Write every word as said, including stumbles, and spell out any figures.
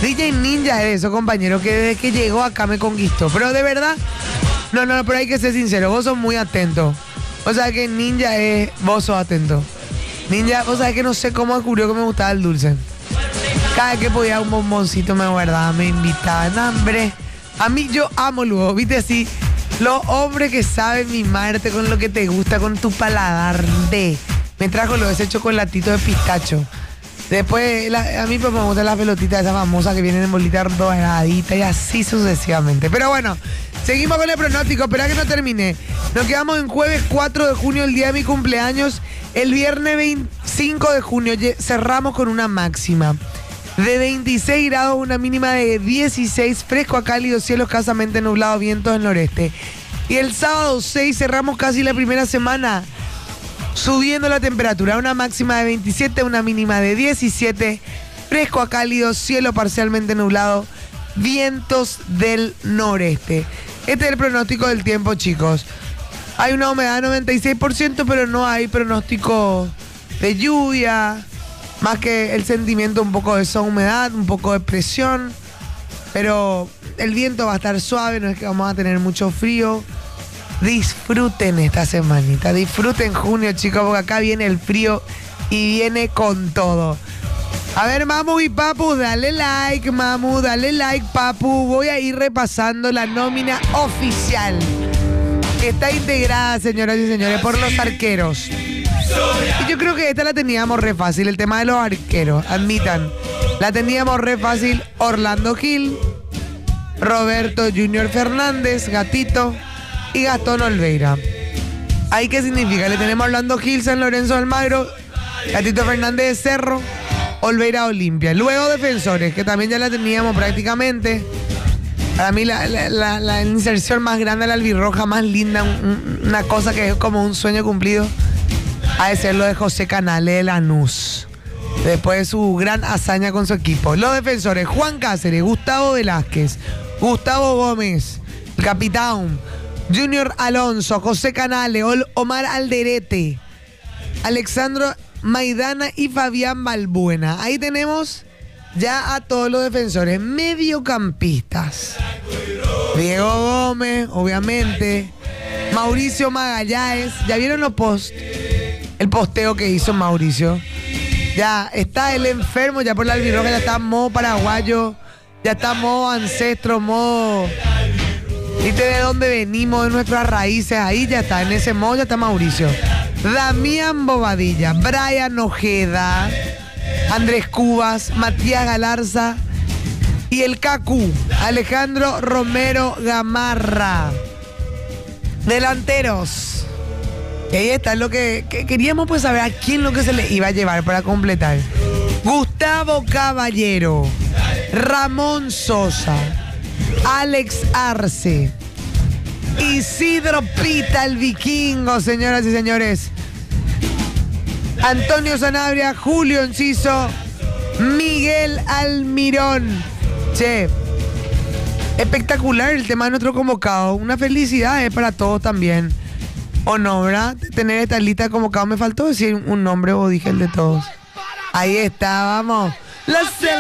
D J Ninja es eso, compañero, que desde que llegó acá me conquistó. Pero de verdad, no, no, pero hay que ser sincero, vos sos muy atento. O sea que Ninja es, vos sos atento. Ninja, vos sabés que no sé cómo descubrió que me gustaba el dulce. Cada vez que podía un bomboncito me guardaba, me invitaba. No, hombre, a mí yo amo luego, viste así, los hombres que saben mimarte con lo que te gusta, con tu paladar de. Me trajo lo de ese chocolatito de pistacho. Después, la, a mí pues me gustan las pelotitas esas famosas que vienen en bolita doradita y así sucesivamente. Pero bueno, seguimos con el pronóstico, espera que no termine. Nos quedamos en jueves cuatro de junio, el día de mi cumpleaños. El viernes veinticinco de junio cerramos con una máxima de veintiséis grados, una mínima de dieciséis, fresco a cálido, cielos escasamente nublados, vientos del noreste. Y el sábado seis cerramos casi la primera semana subiendo la temperatura, una máxima de veintisiete, una mínima de diecisiete, fresco a cálido, cielo parcialmente nublado, vientos del noreste. Este es el pronóstico del tiempo, chicos. Hay una humedad de noventa y seis por ciento, pero no hay pronóstico de lluvia, más que el sentimiento un poco de esa humedad, un poco de presión, pero el viento va a estar suave, no es que vamos a tener mucho frío. Disfruten esta semanita, disfruten junio, chicos, porque acá viene el frío y viene con todo. A ver, Mamu y Papu, dale like, Mamu, dale like, Papu. Voy a ir repasando la nómina oficial que está integrada, señoras y señores, por los arqueros. Y yo creo que esta la teníamos re fácil, el tema de los arqueros, admitan. La teníamos re fácil. Orlando Gil, Roberto Junior Fernández, Gatito y Gastón Olveira. ¿Ahí qué significa? Le tenemos a Orlando Gil, San Lorenzo Almagro, Gatito Fernández de Cerro, Olveira Olimpia. Luego defensores, que también ya la teníamos prácticamente. Para mí la, la, la, la inserción más grande de la albirroja, más linda, un, una cosa que es como un sueño cumplido, ha de ser lo de José Canales de Lanús, después de su gran hazaña con su equipo. Los defensores, Juan Cáceres, Gustavo Velázquez, Gustavo Gómez, el capitán, Junior Alonso, José Canales, Omar Alderete, Alexandro Maidana y Fabián Balbuena. Ahí tenemos ya a todos los defensores. Mediocampistas, Diego Gómez, obviamente, Mauricio Magallanes. ¿Ya vieron los post? El posteo que hizo Mauricio. Ya está el enfermo, ya por la albirroja, ya está modo paraguayo, ya está modo ancestro, modo... ¿Viste de dónde venimos, de nuestras raíces? Ahí ya está, en ese modo ya está Mauricio. Damián Bobadilla, Brian Ojeda, Andrés Cubas, Matías Galarza y el Cacú, Alejandro Romero Gamarra. Delanteros. Y ahí está lo que, que queríamos pues saber a quién lo que se le iba a llevar para completar. Gustavo Caballero, Ramón Sosa, Alex Arce, Isidro Pita, el vikingo, señoras y señores, Antonio Sanabria, Julio Enciso, Miguel Almirón. Che, espectacular el tema de nuestro convocado. Una felicidad eh, para todos también. ¿O no, verdad? Tener esta lista de convocados. Me faltó decir un nombre o dije el de todos. Ahí está, vamos. La